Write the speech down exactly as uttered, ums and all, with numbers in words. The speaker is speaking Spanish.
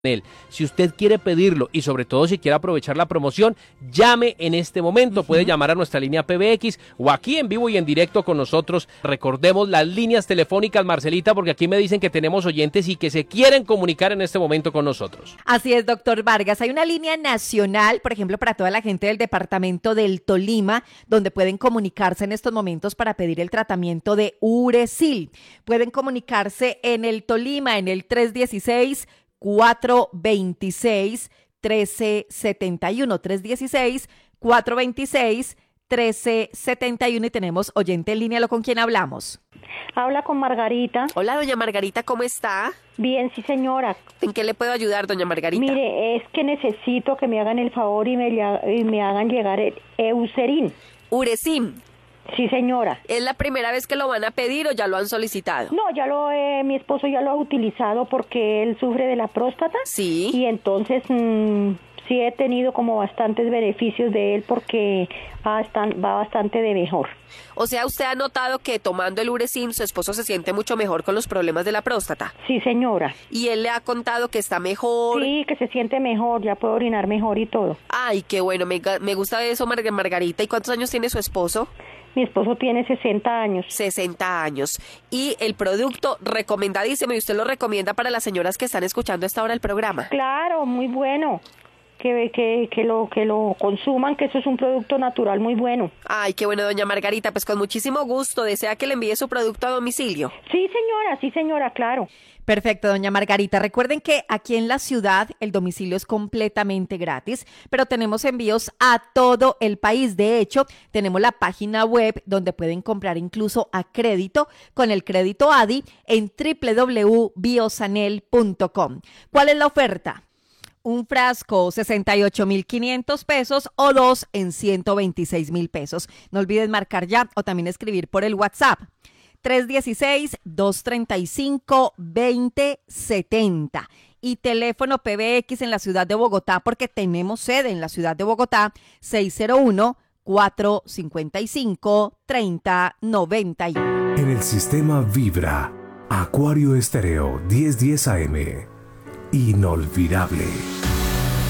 él. Si usted quiere pedirlo y sobre todo si quiere aprovechar la promoción, llame en este momento. Uh-huh. Puede llamar a nuestra línea P B X o aquí en vivo y en directo con nosotros. Recordemos las líneas telefónicas, Marcelita, porque aquí me dicen que tenemos oyentes y que se quieren comunicar en este momento con nosotros. Así es, doctor Vargas. Hay una línea nacional, por ejemplo, para toda la gente del departamento del Tolima, donde pueden comunicarse en estos momentos para pedir el tratamiento de Uresil. Pueden comunicarse en el Tolima en el tres uno seis, cuatro dos seis, uno tres siete uno, tres uno seis, cuatro dos seis, uno tres siete uno y tenemos oyente en línea. ¿Lo con quién hablamos? Habla con Margarita. Hola, doña Margarita, ¿cómo está? Bien, sí, señora. ¿En qué le puedo ayudar, doña Margarita? Mire, es que necesito que me hagan el favor y me, y me hagan llegar el Eucerin. Uresim. Sí, señora. ¿Es la primera vez que lo van a pedir o ya lo han solicitado? No, ya lo, eh, mi esposo ya lo ha utilizado porque él sufre de la próstata. Sí. Y entonces mmm, sí he tenido como bastantes beneficios de él porque va, bastante, va bastante de mejor. O sea, ¿usted ha notado que tomando el Uresim su esposo se siente mucho mejor con los problemas de la próstata? Sí, señora. ¿Y él le ha contado que está mejor? Sí, que se siente mejor, ya puede orinar mejor y todo. Ay, qué bueno, me, me gusta eso, Mar- Margarita. ¿Y cuántos años tiene su esposo? Mi esposo tiene sesenta años. sesenta años. Y el producto recomendadísimo, y usted lo recomienda para las señoras que están escuchando a esta hora el programa. Claro, muy bueno. Que, que, que, lo, que lo consuman, que eso es un producto natural muy bueno. Ay, qué bueno, doña Margarita. Pues con muchísimo gusto. ¿Desea que le envíe su producto a domicilio? Sí, señora, sí, señora, claro. Perfecto, doña Margarita. Recuerden que aquí en la ciudad el domicilio es completamente gratis, pero tenemos envíos a todo el país. De hecho, tenemos la página web donde pueden comprar incluso a crédito con el crédito A D I en doble u doble u doble u punto biosanel punto com. ¿Cuál es la oferta? Un frasco, sesenta y ocho mil quinientos pesos o dos en ciento veintiséis mil pesos. No olviden marcar ya o también escribir por el WhatsApp. tres uno seis, dos tres cinco, dos cero siete cero y teléfono P B X en la ciudad de Bogotá, porque tenemos sede en la ciudad de Bogotá, seis cero uno, cuatro cinco cinco, tres cero nueve uno. En el sistema Vibra, Acuario Estéreo diez diez A M. Inolvidable.